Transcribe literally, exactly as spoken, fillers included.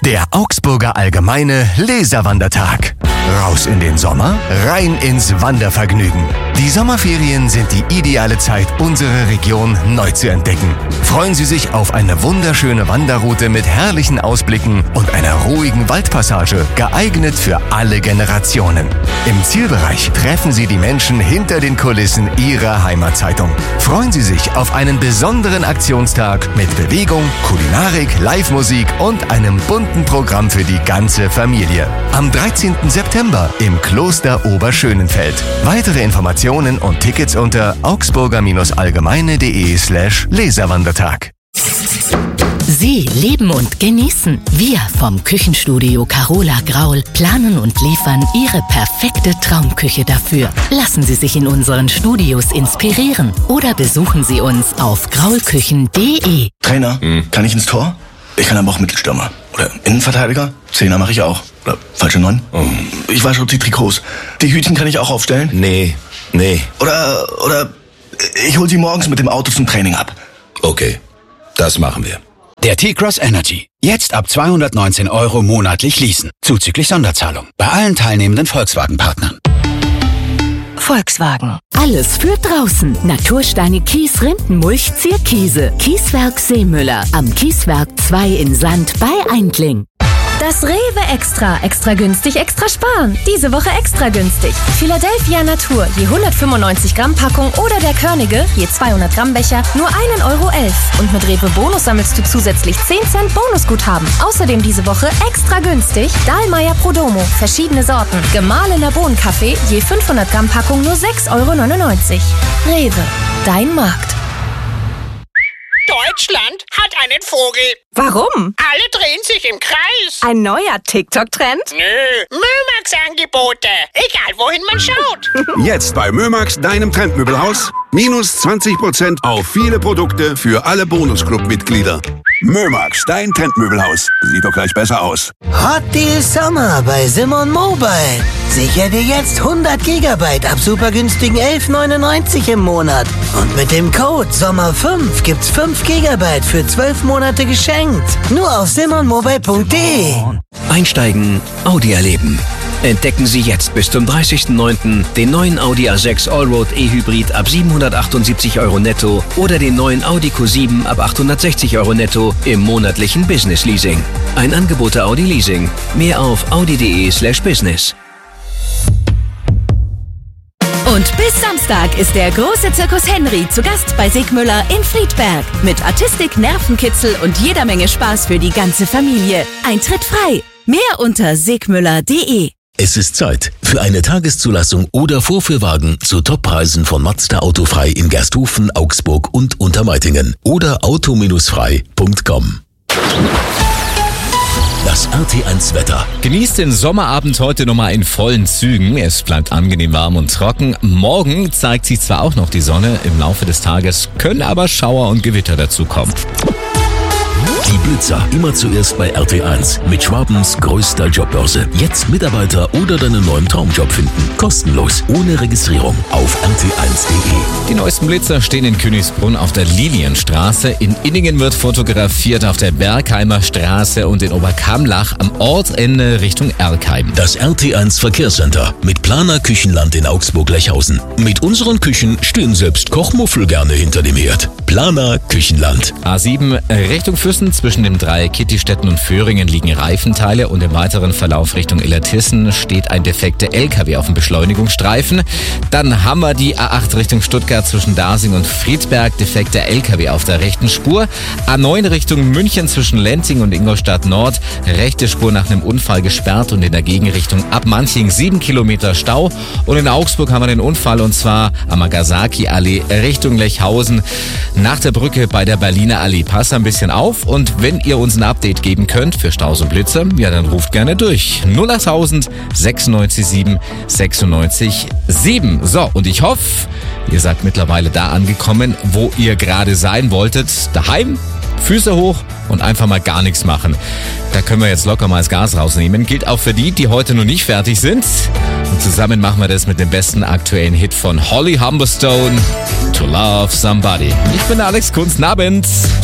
Der Augsburger Allgemeine Leserwandertag. Raus in den Sommer, rein ins Wandervergnügen. Die Sommerferien sind die ideale Zeit, unsere Region neu zu entdecken. Freuen Sie sich auf eine wunderschöne Wanderroute mit herrlichen Ausblicken und einer ruhigen Waldpassage, geeignet für alle Generationen. Im Zielbereich treffen Sie die Menschen hinter den Kulissen Ihrer Heimatzeitung. Freuen Sie sich auf einen besonderen Aktionstag mit Bewegung, Kulinarik, Live-Musik und einem bunten Programm für die ganze Familie. Am dreizehnten September im Kloster Oberschönenfeld. Weitere Informationen und Tickets unter augsburger-allgemeine.de slash Leserwandertag. Sie leben und genießen. Wir vom Küchenstudio Carola Graul planen und liefern Ihre perfekte Traumküche dafür. Lassen Sie sich in unseren Studios inspirieren oder besuchen Sie uns auf graulküchen punkt de. Trainer, hm. kann ich ins Tor? Ich kann aber auch Mittelstürmer. Oder Innenverteidiger? Zehner mache ich auch. Oder falsche Neun? Oh. Ich wasche die Trikots. Die Hütchen kann ich auch aufstellen? Nee, nee. Oder, oder ich hol sie morgens mit dem Auto zum Training ab. Okay, das machen wir. Der T-Cross Energy. Jetzt ab zweihundertneunzehn Euro monatlich leasen. Zuzüglich Sonderzahlung. Bei allen teilnehmenden Volkswagen-Partnern. Volkswagen. Alles für draußen. Natursteine, Kies, Rindenmulch, Zierkiese. Kieswerk Seemüller. Am Kieswerk zwei in Sand bei Eindling. Das Rewe Extra. Extra günstig, extra sparen. Diese Woche extra günstig. Philadelphia Natur, je hundertfünfundneunzig Gramm Packung oder der Körnige, je zweihundert Gramm Becher, nur ein Euro elf. Und mit Rewe Bonus sammelst du zusätzlich zehn Cent Bonusguthaben. Außerdem diese Woche extra günstig Dahlmeier Prodomo, verschiedene Sorten. Gemahlener Bohnenkaffee, je fünfhundert Gramm Packung nur sechs Euro neunundneunzig. Rewe, dein Markt. Deutschland hat einen Vogel. Warum? Alle drehen sich im Kreis. Ein neuer TikTok-Trend? Nö, Mömax-Angebote. Egal, wohin man schaut. Jetzt bei Mömax, deinem Trendmöbelhaus. Minus zwanzig Prozent auf viele Produkte für alle Bonusclub-Mitglieder. Mömax, dein Trendmöbelhaus. Sieht doch gleich besser aus. Hot Deal Sommer bei Simon Mobile. Sicher dir jetzt hundert Gigabyte ab super günstigen elf neunundneunzig im Monat. Und mit dem Code Sommer fünf gibt's fünf Gigabyte für zwölf Monate geschenkt. Nur auf simon mobile punkt de. Einsteigen, Audi erleben. Entdecken Sie jetzt bis zum dreißigsten neunten den neuen Audi A sechs Allroad E-Hybrid ab siebenhundertachtundsiebzig Euro netto oder den neuen Audi Q sieben ab achthundertsechzig Euro netto im monatlichen Business Leasing. Ein Angebot der Audi Leasing. Mehr auf audi.de slash business. Und bis Samstag ist der große Zirkus Henry zu Gast bei Sigmüller in Friedberg. Mit Artistik, Nervenkitzel und jeder Menge Spaß für die ganze Familie. Eintritt frei. Mehr unter sigmüller punkt de. Es ist Zeit für eine Tageszulassung oder Vorführwagen zu Toppreisen von Mazda Autofrei in Gersthofen, Augsburg und Untermeitingen oder auto frei punkt com. Das R T eins Wetter. Genießt den Sommerabend heute nochmal in vollen Zügen. Es bleibt angenehm warm und trocken. Morgen zeigt sich zwar auch noch die Sonne im Laufe des Tages, können aber Schauer und Gewitter dazukommen. Die Blitzer, immer zuerst bei R T eins mit Schwabens größter Jobbörse. Jetzt Mitarbeiter oder deinen neuen Traumjob finden. Kostenlos, ohne Registrierung auf r t eins punkt de. Die neuesten Blitzer stehen in Königsbrunn auf der Lilienstraße. In Inningen wird fotografiert auf der Bergheimer Straße und in Oberkamlach am Ortsende Richtung Erkheim. Das R T eins Verkehrscenter mit Planer Küchenland in Augsburg-Lechhausen. Mit unseren Küchen stehen selbst Kochmuffel gerne hinter dem Herd. Planer Küchenland. A sieben Richtung Füssen. Zwischen dem Dreieck Kittistetten und Föhringen liegen Reifenteile und im weiteren Verlauf Richtung Illertissen steht ein defekter L K W auf dem Beschleunigungsstreifen. Dann haben wir die A acht Richtung Stuttgart zwischen Dasing und Friedberg, defekter L K W auf der rechten Spur. A neun Richtung München zwischen Lenzing und Ingolstadt Nord, rechte Spur nach einem Unfall gesperrt und in der Gegenrichtung ab Manching sieben Kilometer Stau. Und in Augsburg haben wir den Unfall und zwar am Nagasaki-Allee Richtung Lechhausen nach der Brücke bei der Berliner Allee. Passt ein bisschen auf. Und wenn ihr uns ein Update geben könnt für Staus und Blitze, ja dann ruft gerne durch. null achttausend sechsundneunzig sieben sechsundneunzig sieben. So, und ich hoffe, ihr seid mittlerweile da angekommen, wo ihr gerade sein wolltet. Daheim, Füße hoch und einfach mal gar nichts machen. Da können wir jetzt locker mal das Gas rausnehmen. Gilt auch für die, die heute noch nicht fertig sind. Und zusammen machen wir das mit dem besten aktuellen Hit von Holly Humberstone, To Love Somebody. Ich bin Alex Kunz, Abend.